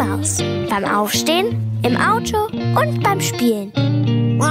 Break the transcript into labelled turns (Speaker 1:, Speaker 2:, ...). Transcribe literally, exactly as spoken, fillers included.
Speaker 1: Maus. Beim Aufstehen, im Auto und beim Spielen.